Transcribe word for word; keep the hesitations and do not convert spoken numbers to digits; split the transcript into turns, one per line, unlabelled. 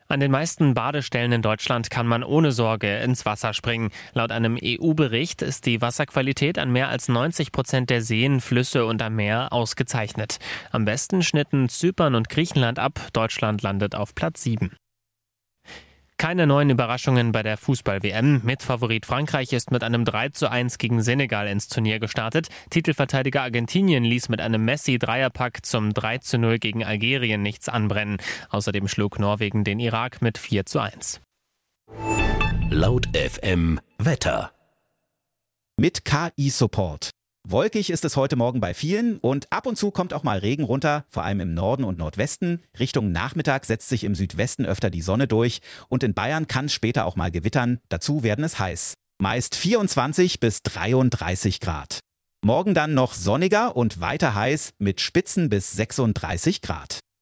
An den meisten Badestellen in Deutschland kann man ohne Sorge ins Wasser springen. Laut einem E U-Bericht ist die Wasserqualität an mehr als neunzig Prozent der Seen, Flüsse und am Meer ausgezeichnet. Am besten schnitten Zypern und Griechenland ab. Deutschland landet auf Platz sieben. Keine neuen Überraschungen bei der Fußball-W M. Mitfavorit Frankreich ist mit einem drei zu eins gegen Senegal ins Turnier gestartet. Titelverteidiger Argentinien ließ mit einem Messi-Dreierpack zum drei zu null gegen Algerien nichts anbrennen. Außerdem schlug Norwegen den Irak mit vier zu eins.
Laut F M Wetter.
Mit K I-Support. Wolkig ist es heute Morgen bei vielen und ab und zu kommt auch mal Regen runter, vor allem im Norden und Nordwesten. Richtung Nachmittag setzt sich im Südwesten öfter die Sonne durch und in Bayern kann es später auch mal gewittern. Dazu werden es heiß. Meist vierundzwanzig bis dreiunddreißig Grad. Morgen dann noch sonniger und weiter heiß mit Spitzen bis sechsunddreißig Grad.